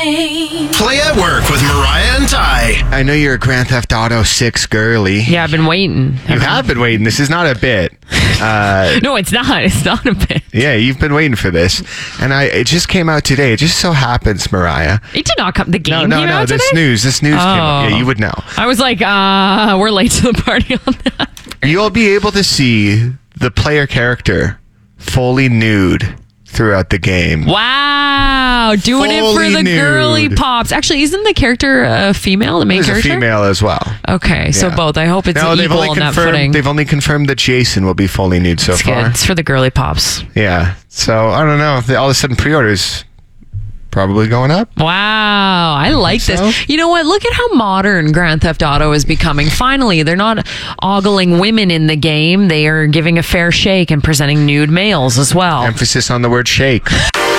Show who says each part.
Speaker 1: Play at Work with Mariah and Ty.
Speaker 2: I know you're a Grand Theft Auto 6 girly.
Speaker 3: Yeah, I've been waiting.
Speaker 2: You have been waiting. This is not a bit.
Speaker 3: No, it's not. It's not a bit.
Speaker 2: Yeah, you've been waiting for this. And it just came out today. It just so happens, Mariah.
Speaker 3: It did not come. The game
Speaker 2: No,
Speaker 3: came out today?
Speaker 2: This news came out. Yeah, you would know.
Speaker 3: I was like, we're late to the party on that.
Speaker 2: You'll be able to see the player character fully nude throughout the game.
Speaker 3: Wow, doing it for
Speaker 2: Fully
Speaker 3: the
Speaker 2: nude.
Speaker 3: girly pops. Actually, isn't the character a female, the main
Speaker 2: There's a
Speaker 3: character?
Speaker 2: female as well.
Speaker 3: Okay, so
Speaker 2: Yeah.
Speaker 3: both. I hope it's equal on that footing.
Speaker 2: They've only confirmed that Jason will be fully nude so
Speaker 3: It's
Speaker 2: far.
Speaker 3: good. It's for the girly pops.
Speaker 2: Yeah. So I don't know. All of a sudden, pre-orders probably going up.
Speaker 3: Wow, I like
Speaker 2: so?
Speaker 3: this. You know what? Look at how modern Grand Theft Auto is becoming. Finally, they're not ogling women in the game. They are giving a fair shake and presenting nude males as well.
Speaker 2: Emphasis on the word shake.